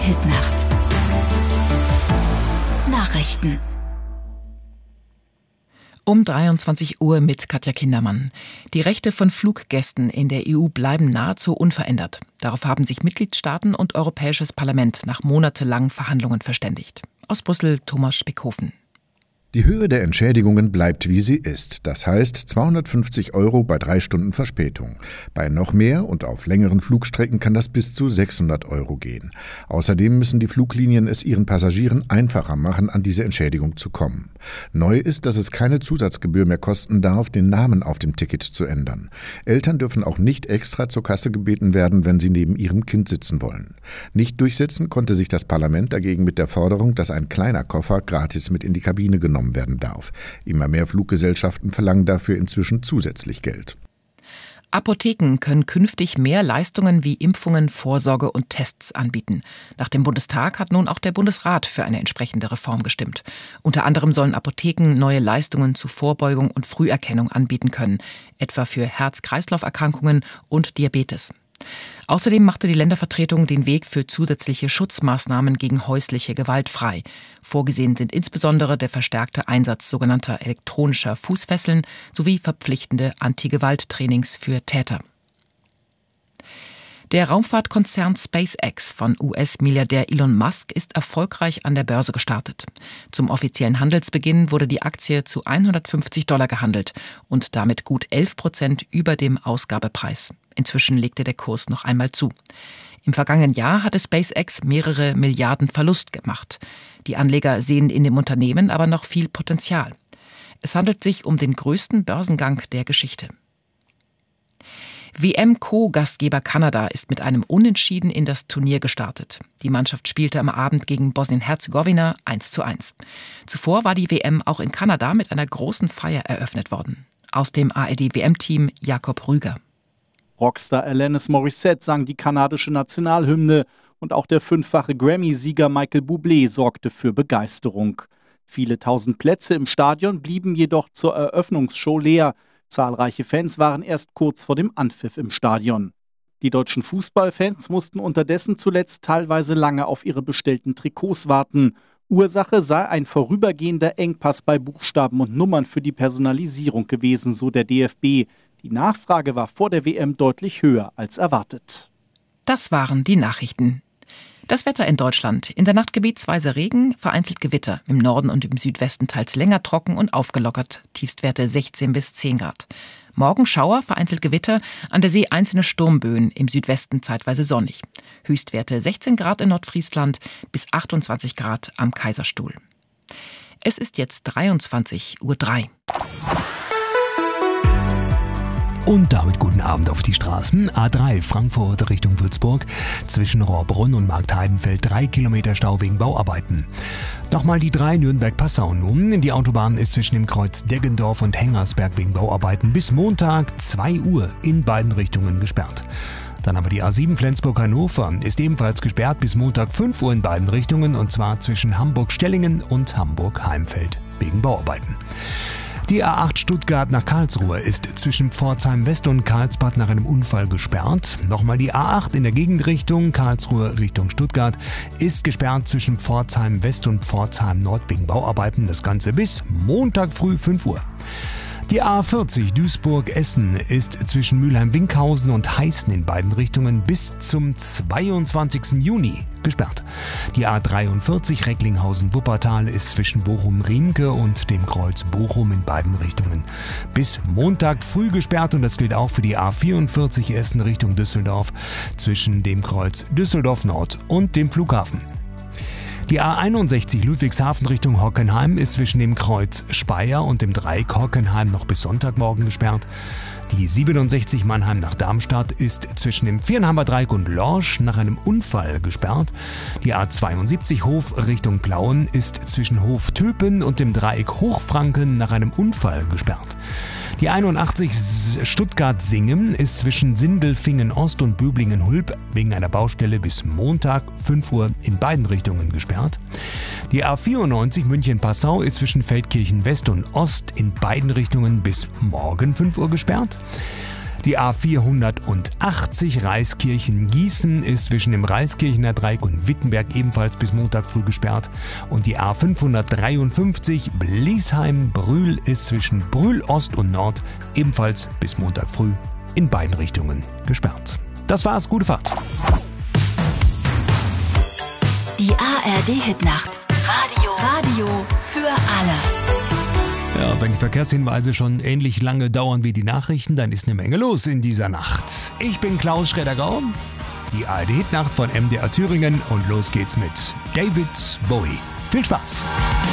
Hit-Nacht. Nachrichten. Um 23 Uhr mit Katja Kindermann. Die Rechte von Fluggästen in der EU bleiben nahezu unverändert. Darauf haben sich Mitgliedstaaten und Europäisches Parlament nach monatelangen Verhandlungen verständigt. Aus Brüssel Thomas Spickhofen. Die Höhe der Entschädigungen bleibt, wie sie ist. Das heißt 250 € bei 3 Stunden Verspätung. Bei noch mehr und auf längeren Flugstrecken kann das bis zu 600 € gehen. Außerdem müssen die Fluglinien es ihren Passagieren einfacher machen, an diese Entschädigung zu kommen. Neu ist, dass es keine Zusatzgebühr mehr kosten darf, den Namen auf dem Ticket zu ändern. Eltern dürfen auch nicht extra zur Kasse gebeten werden, wenn sie neben ihrem Kind sitzen wollen. Nicht durchsetzen konnte sich das Parlament dagegen mit der Forderung, dass ein kleiner Koffer gratis mit in die Kabine genommen werden darf. Immer mehr Fluggesellschaften verlangen dafür inzwischen zusätzlich Geld. Apotheken können künftig mehr Leistungen wie Impfungen, Vorsorge und Tests anbieten. Nach dem Bundestag hat nun auch der Bundesrat für eine entsprechende Reform gestimmt. Unter anderem sollen Apotheken neue Leistungen zur Vorbeugung und Früherkennung anbieten können, etwa für Herz-Kreislauf-Erkrankungen und Diabetes. Außerdem machte die Ländervertretung den Weg für zusätzliche Schutzmaßnahmen gegen häusliche Gewalt frei. Vorgesehen sind insbesondere der verstärkte Einsatz sogenannter elektronischer Fußfesseln sowie verpflichtende Anti-Gewalt-Trainings für Täter. Der Raumfahrtkonzern SpaceX von US-Milliardär Elon Musk ist erfolgreich an der Börse gestartet. Zum offiziellen Handelsbeginn wurde die Aktie zu $150 gehandelt und damit gut 11% über dem Ausgabepreis. Inzwischen legte der Kurs noch einmal zu. Im vergangenen Jahr hatte SpaceX mehrere Milliarden Verlust gemacht. Die Anleger sehen in dem Unternehmen aber noch viel Potenzial. Es handelt sich um den größten Börsengang der Geschichte. WM-Co-Gastgeber Kanada ist mit einem Unentschieden in das Turnier gestartet. Die Mannschaft spielte am Abend gegen Bosnien-Herzegowina 1:1. Zuvor war die WM auch in Kanada mit einer großen Feier eröffnet worden. Aus dem ARD-WM-Team Jakob Rüger. Rockstar Alanis Morissette sang die kanadische Nationalhymne und auch der 5-fache Grammy-Sieger Michael Bublé sorgte für Begeisterung. Viele tausend Plätze im Stadion blieben jedoch zur Eröffnungsshow leer. Zahlreiche Fans waren erst kurz vor dem Anpfiff im Stadion. Die deutschen Fußballfans mussten unterdessen zuletzt teilweise lange auf ihre bestellten Trikots warten. Ursache sei ein vorübergehender Engpass bei Buchstaben und Nummern für die Personalisierung gewesen, so der DFB. Die Nachfrage war vor der WM deutlich höher als erwartet. Das waren die Nachrichten. Das Wetter in Deutschland. In der Nacht gebietsweise Regen, vereinzelt Gewitter. Im Norden und im Südwesten teils länger trocken und aufgelockert. Tiefstwerte 16 bis 10 Grad. Morgen Schauer, vereinzelt Gewitter. An der See einzelne Sturmböen. Im Südwesten zeitweise sonnig. Höchstwerte 16 Grad in Nordfriesland bis 28 Grad am Kaiserstuhl. Es ist jetzt 23:03 Uhr. Und damit guten Abend auf die Straßen. A3 Frankfurt Richtung Würzburg. Zwischen Rohrbrunn und Marktheidenfeld 3 Kilometer Stau wegen Bauarbeiten. Nochmal die 3 Nürnberg-Passau nun. Die Autobahn ist zwischen dem Kreuz Deggendorf und Hengersberg wegen Bauarbeiten bis Montag 2 Uhr in beiden Richtungen gesperrt. Dann aber die A7 Flensburg-Hannover ist ebenfalls gesperrt bis Montag 5 Uhr in beiden Richtungen und zwar zwischen Hamburg-Stellingen und Hamburg-Heimfeld wegen Bauarbeiten. Die A8 Stuttgart nach Karlsruhe ist zwischen Pforzheim West und Karlsbad nach einem Unfall gesperrt. Nochmal die A8 in der Gegenrichtung Karlsruhe Richtung Stuttgart ist gesperrt zwischen Pforzheim West und Pforzheim Nord wegen Bauarbeiten. Das Ganze bis Montag früh 5 Uhr. Die A40 Duisburg-Essen ist zwischen Mülheim-Winkhausen und Heißen in beiden Richtungen bis zum 22. Juni gesperrt. Die A43 Recklinghausen-Wuppertal ist zwischen Bochum-Riemke und dem Kreuz Bochum in beiden Richtungen bis Montag früh gesperrt und das gilt auch für die A44 Essen Richtung Düsseldorf zwischen dem Kreuz Düsseldorf Nord und dem Flughafen. Die A61 Ludwigshafen Richtung Hockenheim ist zwischen dem Kreuz Speyer und dem Dreieck Hockenheim noch bis Sonntagmorgen gesperrt. Die 67 Mannheim nach Darmstadt ist zwischen dem Viernheimer Dreieck und Lorsch nach einem Unfall gesperrt. Die A72 Hof Richtung Plauen ist zwischen Hof Töpen und dem Dreieck Hochfranken nach einem Unfall gesperrt. Die 81 Stuttgart-Singen ist zwischen Sindelfingen Ost und Böblingen-Hulb wegen einer Baustelle bis Montag 5 Uhr in beiden Richtungen gesperrt. Die A94 München-Passau ist zwischen Feldkirchen West und Ost in beiden Richtungen bis morgen 5 Uhr gesperrt. Die A480 Reiskirchen-Gießen ist zwischen dem Reiskirchener Dreieck und Wittenberg ebenfalls bis Montag früh gesperrt. Und die A553 Bliesheim-Brühl ist zwischen Brühl Ost und Nord ebenfalls bis Montag früh in beiden Richtungen gesperrt. Das war's, gute Fahrt. Die ARD-Hitnacht. Radio für alle. Ja, wenn die Verkehrshinweise schon ähnlich lange dauern wie die Nachrichten, dann ist eine Menge los in dieser Nacht. Ich bin Klaus Schreddergau, die ARD-Hitnacht von MDR Thüringen und los geht's mit David Bowie. Viel Spaß!